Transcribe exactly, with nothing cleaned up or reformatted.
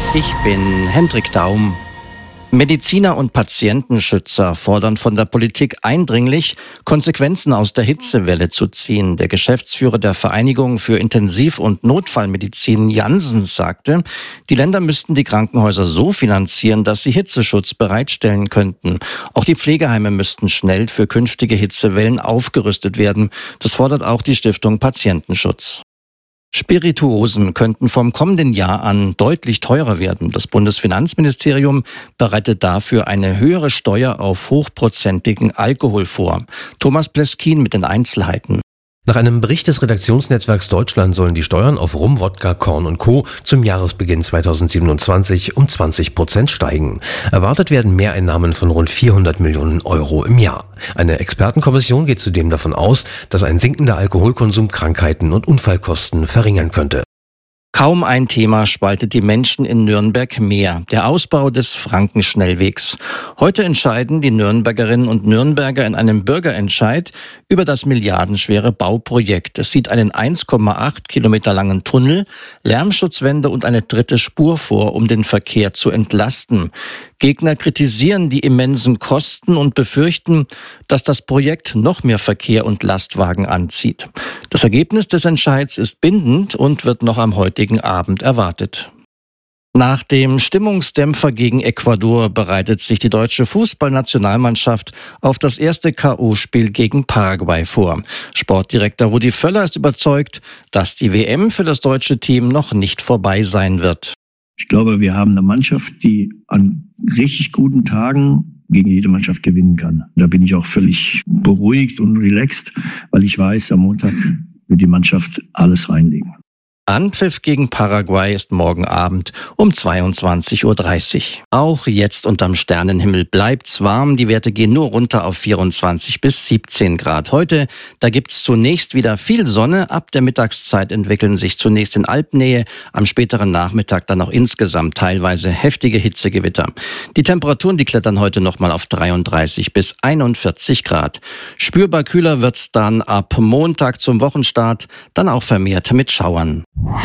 Ich bin Hendrik Daum. Mediziner und Patientenschützer fordern von der Politik eindringlich, Konsequenzen aus der Hitzewelle zu ziehen. Der Geschäftsführer der Vereinigung für Intensiv- und Notfallmedizin, Janssens, sagte, die Länder müssten die Krankenhäuser so finanzieren, dass sie Hitzeschutz bereitstellen könnten. Auch die Pflegeheime müssten schnell für künftige Hitzewellen aufgerüstet werden. Das fordert auch die Stiftung Patientenschutz. Spirituosen könnten vom kommenden Jahr an deutlich teurer werden. Das Bundesfinanzministerium bereitet dafür eine höhere Steuer auf hochprozentigen Alkohol vor. Thomas Pleskin mit den Einzelheiten. Nach einem Bericht des Redaktionsnetzwerks Deutschland sollen die Steuern auf Rum, Wodka, Korn und Co. zum Jahresbeginn zweitausendsiebenundzwanzig um zwanzig Prozent steigen. Erwartet werden Mehreinnahmen von rund vierhundert Millionen Euro im Jahr. Eine Expertenkommission geht zudem davon aus, dass ein sinkender Alkoholkonsum Krankheiten und Unfallkosten verringern könnte. Kaum ein Thema spaltet die Menschen in Nürnberg mehr: der Ausbau des Frankenschnellwegs. Heute entscheiden die Nürnbergerinnen und Nürnberger in einem Bürgerentscheid über das milliardenschwere Bauprojekt. Es sieht einen eins Komma acht Kilometer langen Tunnel, Lärmschutzwände und eine dritte Spur vor, um den Verkehr zu entlasten. Gegner kritisieren die immensen Kosten und befürchten, dass das Projekt noch mehr Verkehr und Lastwagen anzieht. Das Ergebnis des Entscheids ist bindend und wird noch am heutigen Abend erwartet. Nach dem Stimmungsdämpfer gegen Ecuador bereitet sich die deutsche Fußballnationalmannschaft auf das erste K O-Spiel gegen Paraguay vor. Sportdirektor Rudi Völler ist überzeugt, dass die W M für das deutsche Team noch nicht vorbei sein wird. Ich glaube, wir haben eine Mannschaft, die an richtig guten Tagen gegen jede Mannschaft gewinnen kann. Da bin ich auch völlig beruhigt und relaxed, weil ich weiß, am Montag wird die Mannschaft alles reinlegen. Anpfiff gegen Paraguay ist morgen Abend um zweiundzwanzig Uhr dreißig. Auch jetzt unterm Sternenhimmel bleibt's warm. Die Werte gehen nur runter auf vierundzwanzig bis siebzehn Grad. Heute, da gibt's zunächst wieder viel Sonne. Ab der Mittagszeit entwickeln sich zunächst in Alpnähe, am späteren Nachmittag dann auch insgesamt teilweise heftige Hitzegewitter. Die Temperaturen, die klettern heute nochmal auf dreiunddreißig bis einundvierzig Grad. Spürbar kühler wird's dann ab Montag zum Wochenstart, dann auch vermehrt mit Schauern.